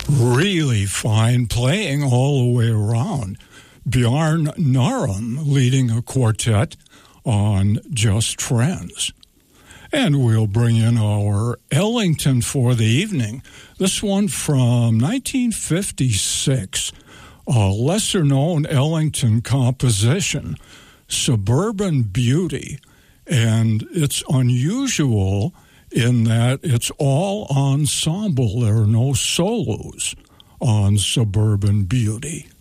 really fine playing all the way around. Bjorn Norum leading a quartet on Just Friends. And we'll bring in our Ellington for the evening. This one from 1956, a lesser-known Ellington composition, Suburban Beauty. And it's unusual in that it's all ensemble. There are no solos on Suburban Beauty.